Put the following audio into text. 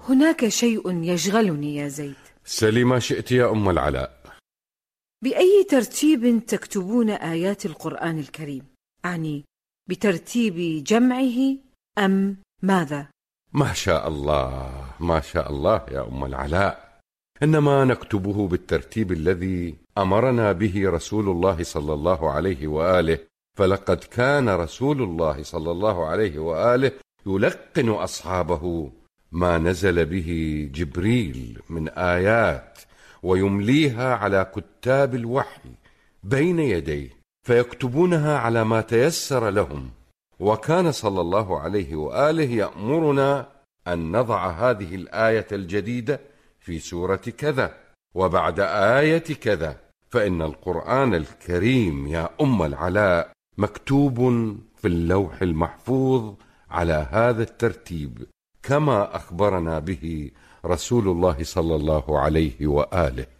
هناك شيء يشغلني يا زيد. سلي ما شئت يا أم العلاء. بأي ترتيب تكتبون آيات القرآن الكريم؟ أعني بترتيب جمعه أم ماذا؟ ما شاء الله ما شاء الله يا أم العلاء، إنما نكتبه بالترتيب الذي أمرنا به رسول الله صلى الله عليه وآله، فلقد كان رسول الله صلى الله عليه وآله يلقن أصحابه ما نزل به جبريل من آيات ويمليها على كتاب الوحي بين يديه فيكتبونها على ما تيسر لهم. وكان صلى الله عليه وآله يأمرنا أن نضع هذه الآية الجديدة في سورة كذا وبعد آية كذا، فإن القرآن الكريم يا أم العلاء مكتوب في اللوح المحفوظ على هذا الترتيب كما أخبرنا به رسول الله صلى الله عليه وآله.